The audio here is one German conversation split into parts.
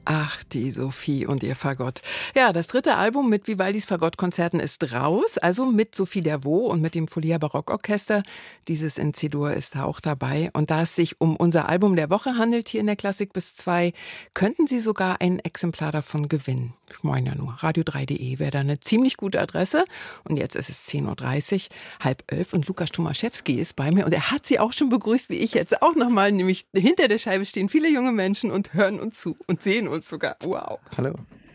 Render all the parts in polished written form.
Ach, die Sophie und ihr Fagott. Ja, das dritte Album mit Vivaldis Fagottkonzerten ist raus, also mit Sophie Dervaux und mit dem Folia Barockorchester. Dieses in C-Dur ist da auch dabei. Und da es sich um unser Album der Woche handelt, hier in der Klassik bis 2, könnten Sie sogar ein Exemplar davon gewinnen. Ich meine ja nur, radio3.de wäre da eine ziemlich gute Adresse. Und jetzt ist es 10.30 Uhr, 10:30 und Lukas Tomaszewski ist bei mir. Und er hat Sie auch schon begrüßt, wie ich jetzt auch nochmal, nämlich hinter der Scheibe stehen viele junge Menschen und hören uns zu und sehen uns sogar. Wow. Hallo.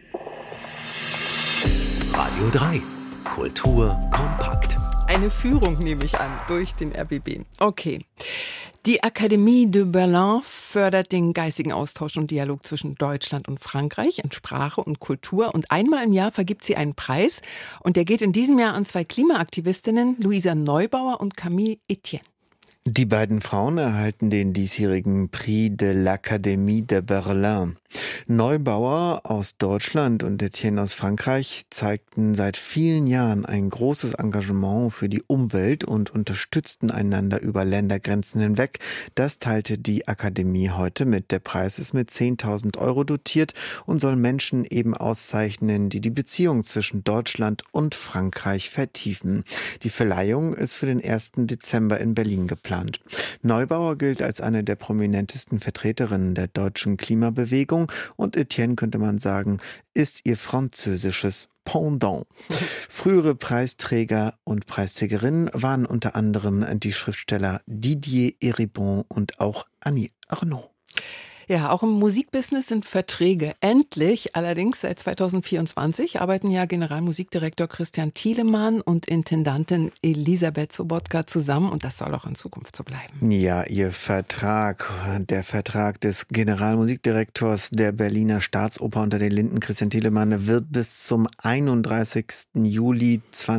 Radio 3. Kultur kompakt. Eine Führung nehme ich an durch den RBB. Okay. Die Akademie de Berlin fördert den geistigen Austausch und Dialog zwischen Deutschland und Frankreich in Sprache und Kultur. Und einmal im Jahr vergibt sie einen Preis. Und der geht in diesem Jahr an 2 Klimaaktivistinnen, Luisa Neubauer und Camille Etienne. Die beiden Frauen erhalten den diesjährigen Prix de l'Académie de Berlin. Neubauer aus Deutschland und Etienne aus Frankreich zeigten seit vielen Jahren ein großes Engagement für die Umwelt und unterstützten einander über Ländergrenzen hinweg. Das teilte die Akademie heute mit. Der Preis ist mit 10.000 € dotiert und soll Menschen eben auszeichnen, die die Beziehung zwischen Deutschland und Frankreich vertiefen. Die Verleihung ist für den 1. Dezember in Berlin geplant. Neubauer gilt als eine der prominentesten Vertreterinnen der deutschen Klimabewegung und Etienne, könnte man sagen, ist ihr französisches Pendant. Frühere Preisträger und Preisträgerinnen waren unter anderem die Schriftsteller Didier Eribon und auch Annie Ernaux. Ja, auch im Musikbusiness sind Verträge endlich. Allerdings seit 2024 arbeiten ja Generalmusikdirektor Christian Thielemann und Intendantin Elisabeth Sobotka zusammen und das soll auch in Zukunft so bleiben. Ja, ihr Vertrag, der Vertrag des Generalmusikdirektors der Berliner Staatsoper unter den Linden, Christian Thielemann, wird bis zum 31. Juli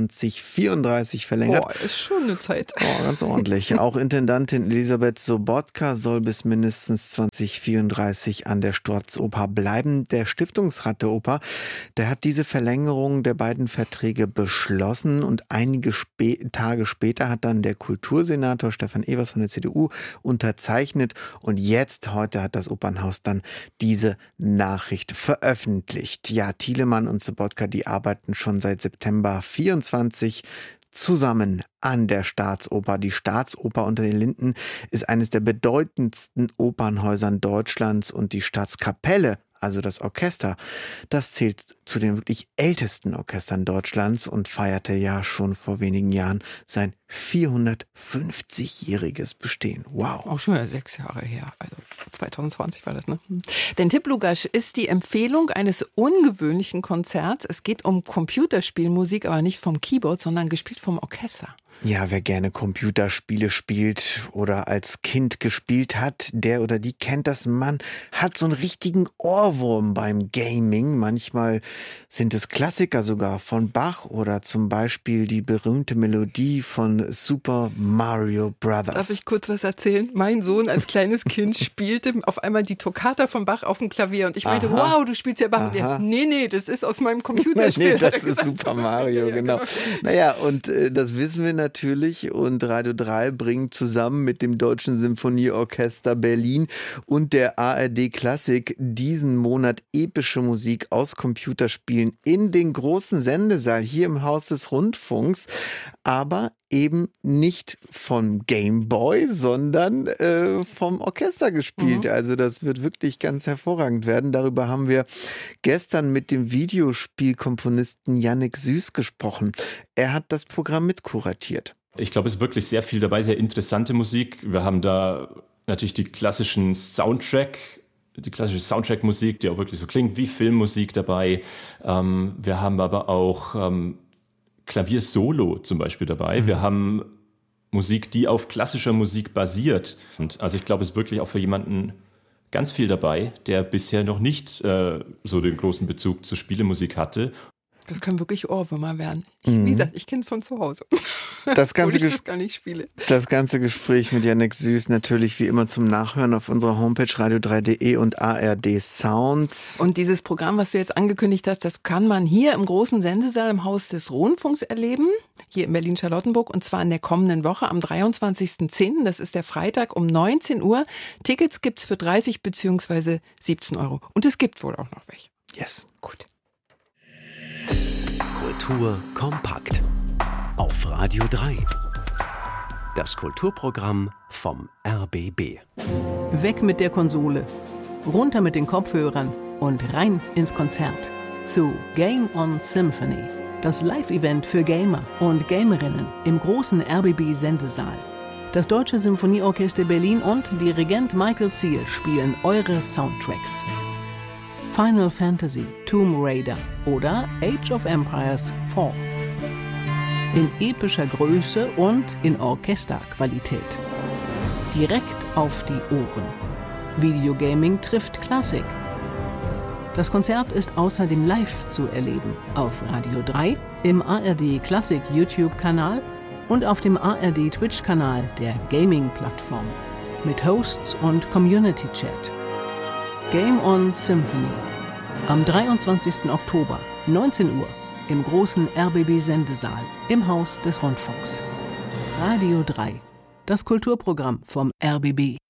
2034 verlängert. Boah, ist schon eine Zeit. Oh, ganz ordentlich. Auch Intendantin Elisabeth Sobotka soll bis mindestens 2034 an der Staatsoper bleiben. Der Stiftungsrat der Oper, der hat diese Verlängerung der beiden Verträge beschlossen und einige Tage später hat dann der Kultursenator Stefan Evers von der CDU unterzeichnet und heute hat das Opernhaus dann diese Nachricht veröffentlicht. Ja, Thielemann und Sobotka, die arbeiten schon seit September 24 zusammen an der Staatsoper. Die Staatsoper unter den Linden ist eines der bedeutendsten Opernhäusern Deutschlands und die Staatskapelle, also das Orchester, das zählt zu den wirklich ältesten Orchestern Deutschlands und feierte ja schon vor wenigen Jahren sein 450-jähriges Bestehen. Wow. Auch schon 6 Jahre her. Also 2020 war das, ne? Denn Tipp Lugasch ist die Empfehlung eines ungewöhnlichen Konzerts. Es geht um Computerspielmusik, aber nicht vom Keyboard, sondern gespielt vom Orchester. Ja, wer gerne Computerspiele spielt oder als Kind gespielt hat, der oder die kennt das. Man hat so einen richtigen Ohrwurm beim Gaming. Manchmal sind es Klassiker sogar von Bach oder zum Beispiel die berühmte Melodie von Super Mario Brothers. Darf ich kurz was erzählen? Mein Sohn als kleines Kind spielte auf einmal die Toccata von Bach auf dem Klavier und ich meinte, wow, du spielst ja Bach. Und der, nee, das ist aus meinem Computerspiel. Nee, das ist Super Mario, genau. Naja, und das wissen wir natürlich und Radio 3 bringt zusammen mit dem Deutschen Symphonieorchester Berlin und der ARD Klassik diesen Monat epische Musik aus Computerspielen in den großen Sendesaal hier im Haus des Rundfunks, aber eben nicht vom Game Boy, sondern vom Orchester gespielt. Also das wird wirklich ganz hervorragend werden. Darüber haben wir gestern mit dem Videospielkomponisten Yannick Süß gesprochen. Er hat das Programm mitkuratiert. Ich glaube, es ist wirklich sehr viel dabei, sehr interessante Musik. Wir haben da natürlich die klassische Soundtrack-Musik, die auch wirklich so klingt wie Filmmusik dabei. Wir haben aber auch Klavier-Solo zum Beispiel dabei. Wir haben Musik, die auf klassischer Musik basiert. Und also ich glaube, es ist wirklich auch für jemanden ganz viel dabei, der bisher noch nicht so den großen Bezug zur Spielemusik hatte. Das können wirklich Ohrwürmer werden. Wie gesagt, ich kenne es von zu Hause. Das ganze, ich das gar nicht spiele. Das ganze Gespräch mit Jannik Süß natürlich wie immer zum Nachhören auf unserer Homepage radio3.de und ARD Sounds. Und dieses Programm, was du jetzt angekündigt hast, das kann man hier im großen Sendesaal im Haus des Rundfunks erleben, hier in Berlin-Charlottenburg, und zwar in der kommenden Woche am 23.10., das ist der Freitag um 19 Uhr. Tickets gibt's für 30 bzw. 17 Euro. Und es gibt wohl auch noch welche. Yes. Gut. Kultur kompakt auf Radio 3. Das Kulturprogramm vom RBB. Weg mit der Konsole, runter mit den Kopfhörern und rein ins Konzert zu Game on Symphony, das Live-Event für Gamer und Gamerinnen im großen RBB-Sendesaal. Das Deutsche Symphonieorchester Berlin und Dirigent Michael Ziel spielen eure Soundtracks. Final Fantasy, Tomb Raider oder Age of Empires 4. In epischer Größe und in Orchesterqualität. Direkt auf die Ohren. Videogaming trifft Klassik. Das Konzert ist außerdem live zu erleben auf Radio 3, im ARD Klassik YouTube-Kanal und auf dem ARD Twitch-Kanal der Gaming-Plattform. Mit Hosts und Community-Chat. Game on Symphony. Am 23. Oktober, 19 Uhr, im großen RBB-Sendesaal im Haus des Rundfunks. Radio 3, das Kulturprogramm vom RBB.